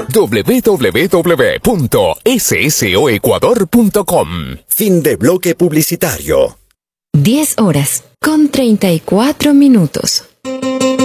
www.ssoecuador.com. Fin de bloque publicitario. 10 horas con 34 minutos.